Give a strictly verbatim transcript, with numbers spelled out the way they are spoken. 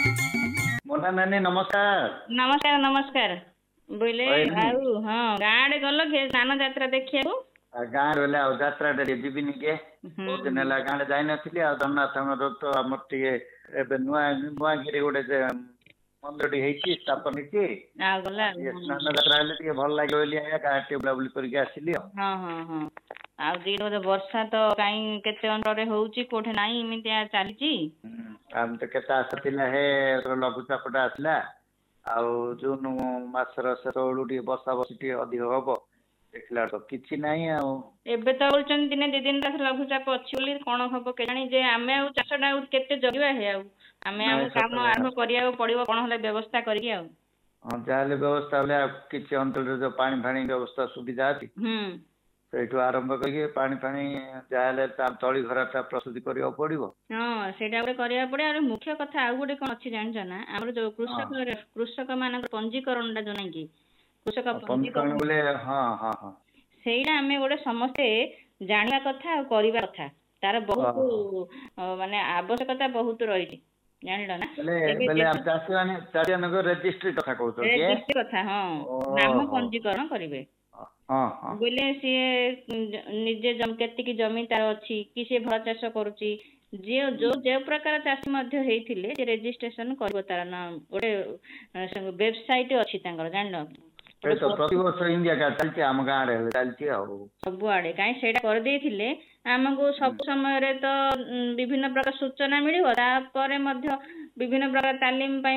मोना नानी नमस्कार। नमस्कार नमस्कार बोले କହିଲି ଆଉ ହଁ ଗାଁ ଆଡେ ଗଲ କି ସ୍ନାନ ଯାତ୍ରା ଦେଖିବାକୁ? ଗାଁ ରହିଲେ ଆଉ ଯାତ୍ରାଟା ଟିକେ ଯିବିନି କି ହୁଁ ବହୁତ ଦିନ ହେଲା ଗାଁରେ ଯାଇନଥିଲି ଆଉ ଜଗନ୍ନାଥଙ୍କର ତ ଆମର ଟିକେ ଏବେ ନୂଆ ନୂଆଗିରି ଗୋଟେ ଯେ ମନ୍ଦିରଟି ହେଇଛି ସ୍ଥାପନ ହେଇଛି ଆଉ ଗଲା ଆଉ ଆଉ ଟିକେ ହଁ ସ୍ନାନ ଯାତ୍ରା ହେଲେ ଟିକେ ଭଲ ଲାଗିବ ବୋଲି ଆଜ୍ଞା ଗାଁ ଟିକେ ବୁଲାବୁଲି କରିକି ଆସିଲି ଆଉ। ହଁ ହଁ ହଁ ଆଉ ଦିଟା ବର୍ଷା ତ କାଇଁ କେତେ ଅଞ୍ଚଳରେ ହଉଛି କୋଉଠି ନାହିଁ ଏମିତିଆ ଚାଲିଛି। ହୁଁ, ଆମେ ତ କେତେ ଆଶା ଥିଲା ହେ ଲଘୁଚାପଟା ଆସିଲା ଆଉ ଜୁନ ମାସର ଶେଷ ବେଳୁ ଟିକେ ବର୍ଷା ବର୍ଷି ଟିକେ ଅଧିକ ହବ ଦେଖିଲା ତ କିଛି ନାହିଁ ଆଉ। ଏବେ ତ କହୁଛନ୍ତି ଦିନେ ଦି ଦିନ ପାଖରେ ଲଘୁଚାପ ଅଛି ବୋଲି କଣ ହବ କେଜାଣି ଯେ ଆମେ ଆଉ ଚାଷଟା ଆଉ କେତେ ଜଗିବା ହେ ଆଉ ଆମେ ନାଇଁ ଆମ ସତ କାମ କଥା। ଆରମ୍ଭ କରିବାକୁ ପଡିବ କଣ ହେଲେ ବ୍ୟବସ୍ଥା କରିକି ଆଉ। ହଁ ଯାହାହେଲେ ବ୍ୟବସ୍ଥା ହେଲେ ଆଉ କିଛି ଅଞ୍ଚଳରେ ଯୋଉ ପାଣି ଫାଣି ବ୍ୟବସ୍ଥା ସୁବିଧା ଅଛି ହୁଁ ସେଇଠୁ ଆରମ୍ଭ କରିକି ପାଣି ଫାଣି ଯାହାହେଲେ ତା ତଳି ଘରଟା ପ୍ରସ୍ତୁତି କରିବାକୁ ପଡିବ। ହଁ ସେଇଟା ଗୋଟେ କରିବାକୁ ପଡିବ ଆଉ ମୁଖ୍ୟ କଥା ଆଉ ଗୋଟେ କଣ ଅଛି ଜାଣିଛ ନା ଆମର ଯୋଉ ହଁ କୃଷକ କୃଷକ ମାନଙ୍କ ପଞ୍ଜୀକରଣ ଟା ଯୋଉ ନାଇଁ କି କୃଷକ ପଞ୍ଜୀକରଣ ପଞ୍ଜୀକରଣ ବୋଲେ ହଁ ହଁ ହଁ ସେଇଟା ଆମେ ଗୋଟେ ସମସ୍ତେ ଜାଣିବା କଥା ଆଉ କରିବା କଥା ତାର ବହୁତ ଓହୋ ମାନେ ଆବଶ୍ୟକତା ବହୁତ ରହିଛି ଜାଣିଲ ନା ବେଲେ ଏବେ ବେଲେ ଯେହେତୁ ଆମେ ଚାଷୀ ମାନେ ଚାଷୀ ମାନଙ୍କ ରେଜିଷ୍ଟ୍ରି କଥା କହୁଛ କି? ରେଜିଷ୍ଟ୍ରି କଥା ହଁ ନାମ ଓହୋ ପଞ୍ଜୀକରଣ କରିବେ ହଁ ହଁ ବୋଇଲେ ସିଏ ନିଜେ କେତିକି ଜମି ତାର ଅଛି କି ସିଏ ଭଲ ଚାଷ କରୁଛି ଯିଏ ଯୋଉ ଯୋଉ ପ୍ରକାର ଚାଷୀ ମଧ୍ୟ ହେଇଥିଲେ ସେ ରେଜିଷ୍ଟ୍ରେସନ କରିବ ତାର ନା ଗୋଟେ ୱେବସାଇଟ ଅଛି ତାଙ୍କର ଜାଣିଲ ସେଇ ତ ଗୋଟେ ପ୍ରତିବର୍ଷ ଇନ୍ଦିଆ ଚାଲିଛି ଆମ ଗାଁରେ ଚାଲିଛି ଆଉ। ସବୁଆଡେ କାହିଁ ସେଇଟା କରିଦେଇଥିଲେ ଆମକୁ ହୁଁ ସବୁ ସମୟରେ ତ ବିଭିନ୍ନ ପ୍ରକାର ସୂଚନା ମିଳିବ ତାପରେ ମଧ୍ୟ ବିଭିନ୍ନ ପ୍ରକାର ତାଲିମ ପାଇଁ